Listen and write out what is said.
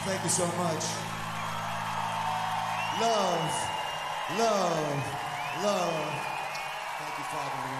Thank you so much. Love, love, love. Thank you, Father.